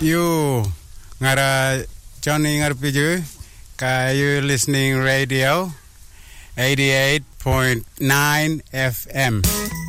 You ngara Johnny ngarpiju you listening radio 88.9 FM.